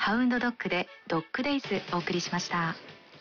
ハウンドドッグでドッグデイズお送りしました。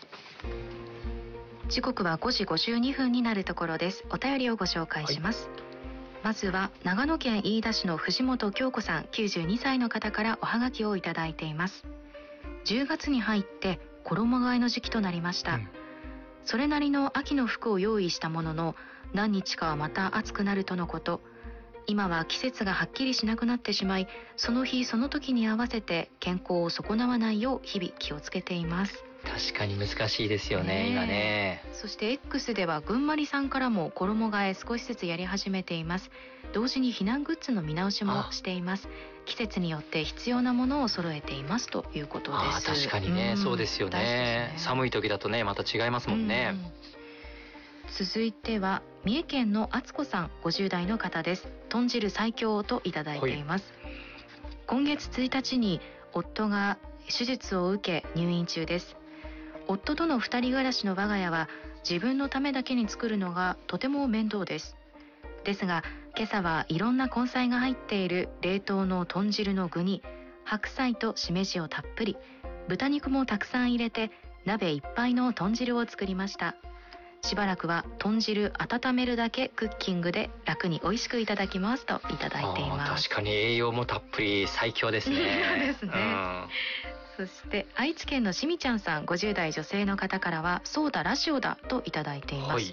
時刻は5時52分になるところです。お便りをご紹介します、まずは長野県飯田市の藤本京子さん92歳の方からおはがきをいただいています。10月に入って衣替えの時期となりました、それなりの秋の服を用意したものの何日かはまた暑くなるとのこと。今は季節がはっきりしなくなってしまい、その日その時に合わせて健康を損なわないよう日々気をつけています。 確かに難しいですよね、今ね。 そして X ではぐんまりさんからも衣替え少しずつやり始めています。同時に避難グッズの見直しもしています。季節によって必要なものを揃えていますということです。 確かにね、そうですよね。寒い時だとねまた違いますもんね、 続いては三重県のあつこさん50代の方です。豚汁最強といただいています、今月1日に夫が手術を受け入院中です。夫との2人暮らしの我が家は自分のためだけに作るのがとても面倒です。ですが今朝はいろんな根菜が入っている冷凍の豚汁の具に白菜としめじをたっぷり、豚肉もたくさん入れて鍋いっぱいの豚汁を作りました。しばらくは豚汁温めるだけクッキングで楽に美味しくいただきますといただいています。 確かに栄養もたっぷり最強ですね。 そうですね、そして愛知県のしみちゃんさん50代女性の方からはそうだラジオだといただいています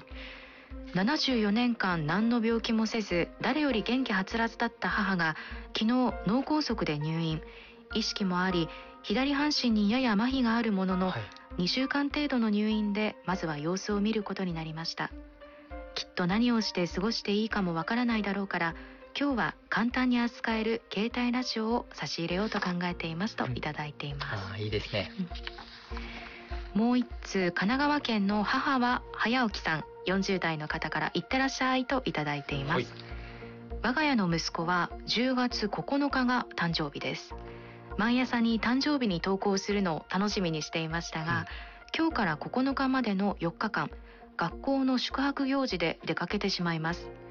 、74年間何の病気もせず誰より元気はつらつだった母が昨日脳梗塞で入院、意識もあり左半身にやや麻痺があるものの、2週間程度の入院でまずは様子を見ることになりました。きっと何をして過ごしていいかもわからないだろうから今日は簡単に扱える携帯ラジオを差し入れようと考えていますといただいています、 いいですね、 もう一通神奈川県の母は早起きさん40代の方からいってらっしゃいといただいています、我が家の息子は10月9日が誕生日です。毎朝に誕生日に投稿するのを楽しみにしていましたが、今日から9日までの4日間学校の宿泊行事で出かけてしまいます。